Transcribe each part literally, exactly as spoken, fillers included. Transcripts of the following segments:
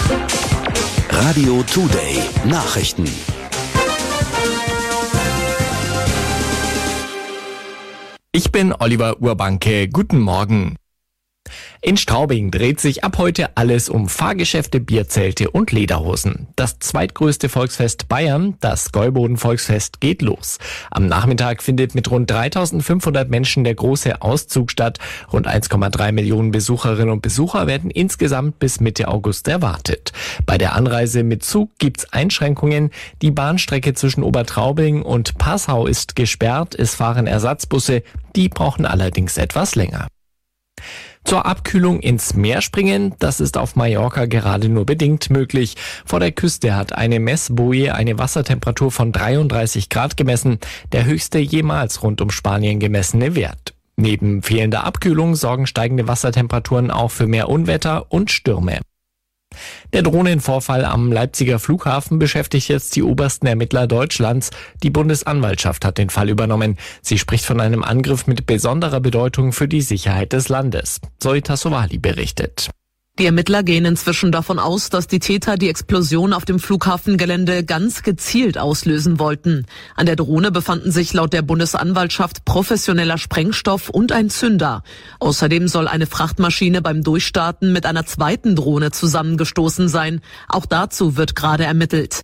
Radio Today Nachrichten. Ich bin Oliver Urbanke. Guten Morgen. In Straubing dreht sich ab heute alles um Fahrgeschäfte, Bierzelte und Lederhosen. Das zweitgrößte Volksfest Bayern, das Gäuboden-Volksfest, geht los. Am Nachmittag findet mit rund dreitausendfünfhundert Menschen der große Auszug statt. Rund eins Komma drei Millionen Besucherinnen und Besucher werden insgesamt bis Mitte August erwartet. Bei der Anreise mit Zug gibt's Einschränkungen. Die Bahnstrecke zwischen Obertraubing und Passau ist gesperrt. Es fahren Ersatzbusse. Die brauchen allerdings etwas länger. Zur Abkühlung ins Meer springen, das ist auf Mallorca gerade nur bedingt möglich. Vor der Küste hat eine Messboje eine Wassertemperatur von dreiunddreißig Grad gemessen, der höchste jemals rund um Spanien gemessene Wert. Neben fehlender Abkühlung sorgen steigende Wassertemperaturen auch für mehr Unwetter und Stürme. Der Drohnenvorfall am Leipziger Flughafen beschäftigt jetzt die obersten Ermittler Deutschlands. Die Bundesanwaltschaft hat den Fall übernommen. Sie spricht von einem Angriff mit besonderer Bedeutung für die Sicherheit des Landes. Zoe Tassovali berichtet. Die Ermittler gehen inzwischen davon aus, dass die Täter die Explosion auf dem Flughafengelände ganz gezielt auslösen wollten. An der Drohne befanden sich laut der Bundesanwaltschaft professioneller Sprengstoff und ein Zünder. Außerdem soll eine Frachtmaschine beim Durchstarten mit einer zweiten Drohne zusammengestoßen sein. Auch dazu wird gerade ermittelt.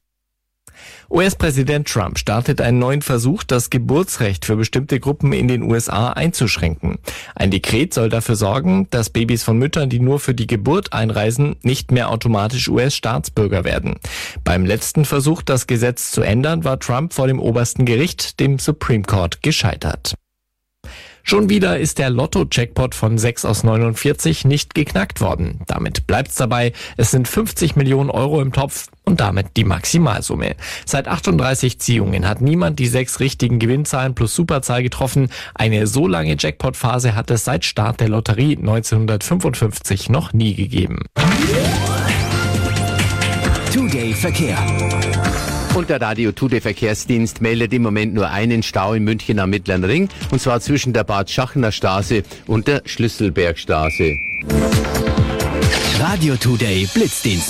U S-Präsident Trump startet einen neuen Versuch, das Geburtsrecht für bestimmte Gruppen in den U S A einzuschränken. Ein Dekret soll dafür sorgen, dass Babys von Müttern, die nur für die Geburt einreisen, nicht mehr automatisch U S-Staatsbürger werden. Beim letzten Versuch, das Gesetz zu ändern, war Trump vor dem obersten Gericht, dem Supreme Court, gescheitert. Schon wieder ist der Lotto-Jackpot von sechs aus neunundvierzig nicht geknackt worden. Damit bleibt's dabei. Es sind fünfzig Millionen Euro im Topf und damit die Maximalsumme. Seit achtunddreißig Ziehungen hat niemand die sechs richtigen Gewinnzahlen plus Superzahl getroffen. Eine so lange Jackpot-Phase hat es seit Start der Lotterie neunzehnhundertfünfundfünfzig noch nie gegeben. Today Verkehr. Und der Radio Today Verkehrsdienst meldet im Moment nur einen Stau im Münchener Mittleren Ring, und zwar zwischen der Bad Schachener Straße und der Schlüsselbergstraße. Radio Today Blitzdienst.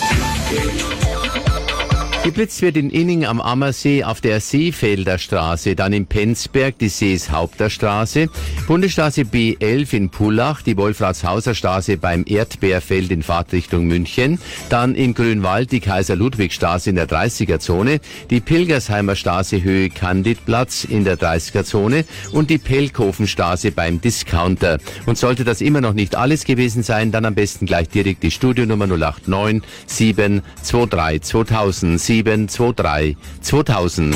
Geblitzt wird in Inning am Ammersee auf der Seefelder Straße, dann in Penzberg die Seeshaupter Straße, Bundesstraße B elf in Pullach, die Wolfratshauser Straße beim Erdbeerfeld in Fahrtrichtung München, dann in Grünwald die Kaiser-Ludwig-Straße in der dreißiger-Zone, die Pilgersheimer Straße Höhe Candidplatz in der dreißiger-Zone und die Pelkhofenstraße beim Discounter. Und sollte das immer noch nicht alles gewesen sein, dann am besten gleich direkt die Studionummer null acht neun sieben zwei drei zweitausend sieben zwei drei zweitausend.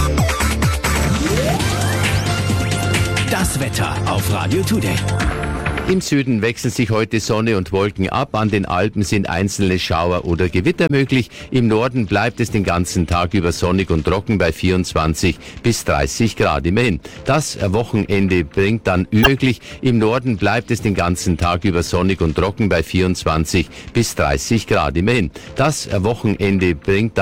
Das Wetter auf Radio Today. Im Süden wechseln sich heute Sonne und Wolken ab. An den Alpen sind einzelne Schauer oder Gewitter möglich. Im Norden bleibt es den ganzen Tag über sonnig und trocken bei vierundzwanzig bis dreißig Grad immerhin. Das Wochenende bringt dann möglich. Im Norden bleibt es den ganzen Tag über sonnig und trocken bei vierundzwanzig bis dreißig Grad immerhin. Das Wochenende bringt dann